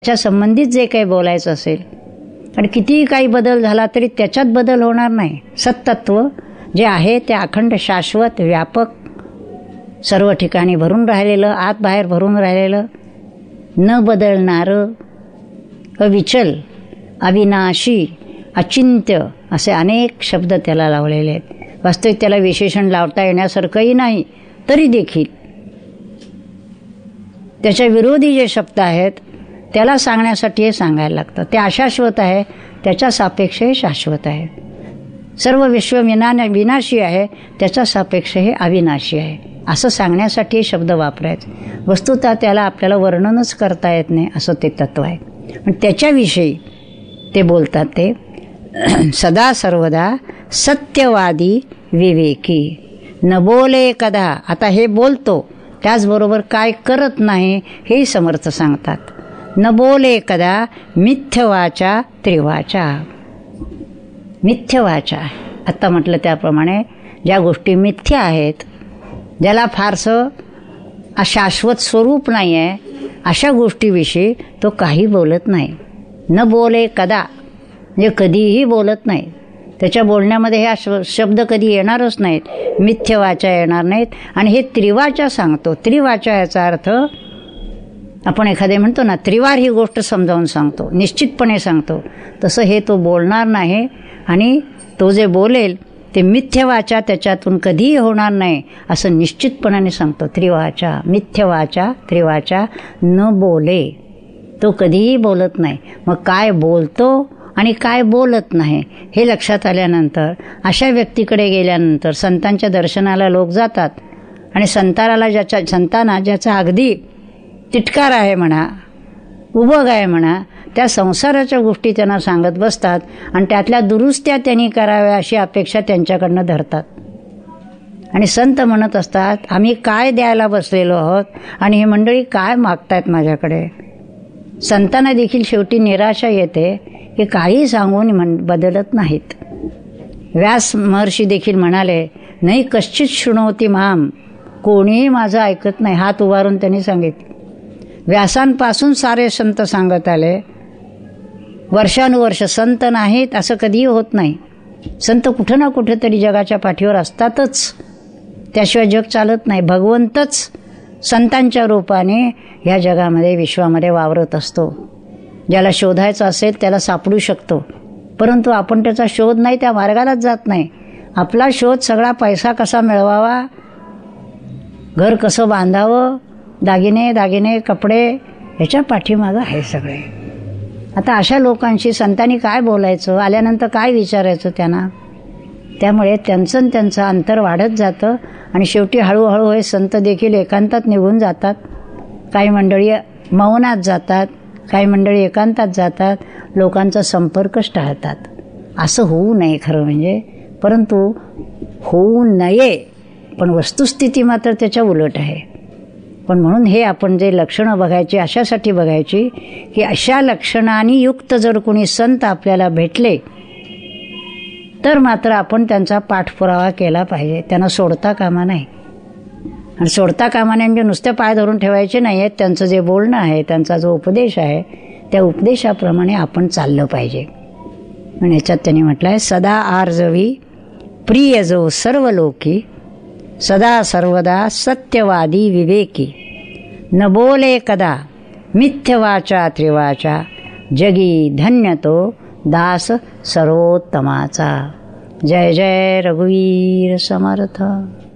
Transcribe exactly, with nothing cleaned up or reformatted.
त्याच्या संबंधित जे काही बोलायचं असेल आणि कितीही काही बदल झाला तरी त्याच्यात बदल होणार नाही. सत्तत्व जे आहे ते अखंड, शाश्वत, व्यापक, सर्व ठिकाणी भरून राहिलेलं, आत बाहेर भरून राहिलेलं, न बदलणारं, अविचल, अविनाशी, अचिंत्य असे अनेक शब्द त्याला लावलेले आहेत. वास्तविक त्याला विशेषण लावता येण्यासारखंही नाही, तरी देखील त्याच्या विरोधी जे शब्द आहेत त्याला सांगण्यासाठी हे सांगायला लागतं. ते अशाश्वत आहे, त्याच्या सापेक्ष हे शाश्वत आहे. सर्व विश्व विना विनाशी आहे, त्याच्या सापेक्ष हे अविनाशी आहे, असं सांगण्यासाठी हे शब्द वापरायचे. वस्तुतः त्याला आपल्याला वर्णनच करता येत नाही, असं ते तत्व आहे. पण त्याच्याविषयी ते बोलतात ते सदा सर्वदा सत्यवादी विवेकी, न बोले कदा. आता हे बोलतो, त्याचबरोबर काय करत नाही हे समर्थ सांगतात. न बोले कदा मिथ्यवाचा त्रिवाचा. मिथ्यवाचा, आत्ता म्हटलं त्याप्रमाणे ज्या गोष्टी मिथ्या आहेत, ज्याला फारसं शाश्वत स्वरूप नाही आहे, अशा गोष्टीविषयी तो काही बोलत नाही. न बोले कदा म्हणजे कधीही बोलत नाही. त्याच्या बोलण्यामध्ये ह्या शब्द कधी येणारच नाहीत, मिथ्यवाचा येणार नाहीत. आणि हे त्रिवाचा सांगतो. त्रिवाचा याचा अर्थ आपण एखादे म्हणतो ना, त्रिवार ही गोष्ट समजावून सांगतो, निश्चितपणे सांगतो, तसं हे तो बोलणार नाही. आणि तो जे बोलेल ते मिथ्यवाचा त्याच्यातून कधीही होणार नाही, असं निश्चितपणाने सांगतो. त्रिवाचा, मिथ्यवाचा, त्रिवाचा, न बोले. तो कधीही बोलत नाही. मग काय बोलतो आणि काय बोलत नाही हे लक्षात आल्यानंतर, अशा व्यक्तीकडे गेल्यानंतर संतांच्या दर्शनाला लोक जातात आणि संताराला ज्याच्या संतांना ज्याचा अगदी तिटकार आहे म्हणा, उभग आहे म्हणा, त्या संसाराच्या गोष्टी त्यांना सांगत बसतात आणि त्यातल्या दुरुस्त्या त्यांनी कराव्या अशी अपेक्षा त्यांच्याकडनं धरतात. आणि संत म्हणत असतात, आम्ही काय द्यायला बसलेलो आहोत आणि ही मंडळी काय मागतायत माझ्याकडे. संतांना देखील शेवटी निराशा येते की काही सांगून म्हण बदलत नाहीत. व्यास महर्षी देखील म्हणाले, नाही कश्चित शृणोती माम, कोणीही माझं ऐकत नाही. हात उभारून त्यांनी सांगितलं. व्यासांपासून सारे संत सांगत आले, वर्षानुवर्ष. संत नाहीत असं कधीही होत नाही. संत कुठं ना कुठं तरी जगाच्या पाठीवर असतातच, त्याशिवाय जग चालत नाही. भगवंतच संतांच्या रूपाने ह्या जगामध्ये, विश्वामध्ये वावरत असतो. ज्याला शोधायचं असेल त्याला सापडू शकतो, परंतु आपण त्याचा शोध नाही, त्या मार्गालाच जात नाही. आपला शोध सगळा पैसा कसा मिळवावा, घर कसं बांधावं, दागिने दागिने कपडे, ह्याच्या पाठीमागं आहे सगळे. आता अशा लोकांशी संतांनी काय बोलायचं, आल्यानंतर काय विचारायचं त्यांना. त्यामुळे त्यांचं त्यांचं अंतर वाढत जातं आणि शेवटी हळूहळू हे संत देखील एकांतात निघून जातात. काही मंडळी मौनात जातात, काही मंडळी एकांतात जातात, लोकांचा संपर्कच टाळतात. असं होऊ नये खरं म्हणजे, परंतु होऊ नये, पण वस्तुस्थिती मात्र त्याच्या उलट आहे. पण म्हणून हे आपण जे लक्षणं बघायची, अशासाठी बघायची की अशा लक्षणांनी युक्त जर कोणी संत आपल्याला भेटले तर मात्र आपण त्यांचा पाठपुरावा केला पाहिजे, त्यांना सोडता कामा नाही. आणि सोडता कामा नये म्हणजे नुसते पाय धरून ठेवायचे नाही आहेत. त्यांचं जे बोलणं आहे, त्यांचा जो उपदेश आहे, त्या उपदेशाप्रमाणे आपण चाललं पाहिजे. आणि ह्याच्यात त्यांनी म्हटलं आहे, सदा आर्जवी प्रिय जो सर्व लोकी, सदा सर्वदा सत्यवादी विवेकी, न बोले कदा मिथ्यवाचा त्रिवाचा, जगी धन्य तो दास सर्वोत्तमाचा. जय जय रघुवीर समर्थ.